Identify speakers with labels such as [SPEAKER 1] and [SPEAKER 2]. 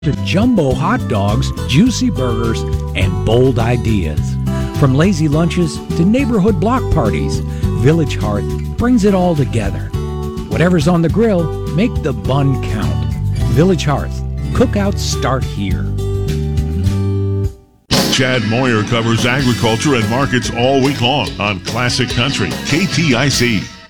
[SPEAKER 1] To jumbo hot dogs, juicy burgers, and bold ideas. From lazy lunches to neighborhood block parties, Village Hearth brings it all together. Whatever's on the grill, make the bun count. Village Hearth. Cookouts start here.
[SPEAKER 2] Chad Moyer covers agriculture and markets all week long on Classic Country, KTIC.